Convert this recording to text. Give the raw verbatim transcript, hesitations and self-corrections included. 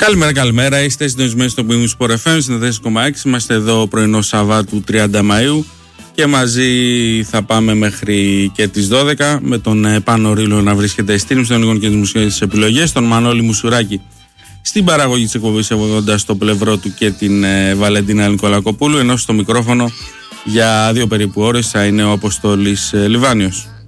Καλημέρα, καλημέρα. Είστε συντονισμένοι στο Big Sport εφ εμ στην τέσσερα κόμμα έξι. Είμαστε εδώ πρωινό Σαββάτου τριάντα Μαΐου και μαζί θα πάμε μέχρι και τις δώδεκα με τον Πάνο Ρήλο να βρίσκεται ειστήριμο των ελληνικών και τις μουσικές επιλογές, τον Μανώλη Μουσουράκη στην παραγωγή της εκπομπής, έχοντας στο πλευρό του και την ε, Βαλεντίνα Νικολακοπούλου, ενώ στο μικρόφωνο για δύο περίπου ώρες θα είναι ο Αποστόλης ε, Λιβάνιος.